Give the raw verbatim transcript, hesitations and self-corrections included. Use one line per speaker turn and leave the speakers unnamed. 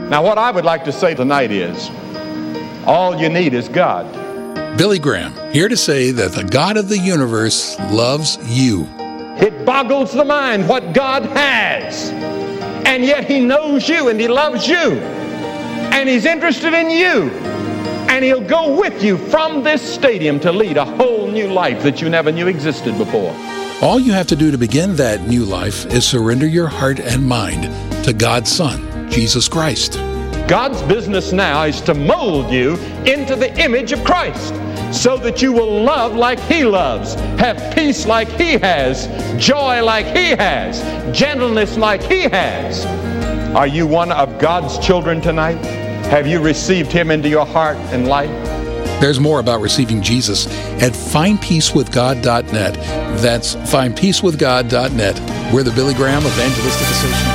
Now, what I would like to say tonight is, all you need is God.
Billy Graham, here to say that the God of the universe loves you.
It boggles the mind what God has, and yet He knows you and He loves you, and He's interested in you, and He'll go with you from this stadium to lead a whole new life that you never knew existed before.
All you have to do to begin that new life is surrender your heart and mind to God's Son, Jesus Christ.
God's business now is to mold you into the image of Christ so that you will love like He loves, have peace like He has, joy like He has, gentleness like He has. Are you one of God's children tonight? Have you received Him into your heart and life?
There's more about receiving Jesus at find peace with god dot net. That's find peace with god dot net. We're the Billy Graham Evangelistic Association.